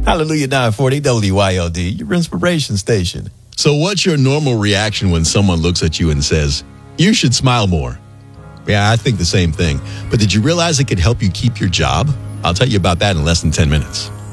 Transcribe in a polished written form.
Hallelujah 940 WYLD, your inspiration station. So what's your normal reaction when someone looks at you and says, you should smile more? Yeah, I think the same thing. But did you realize it could help you keep your job? I'll tell you about that in less than 10 minutes.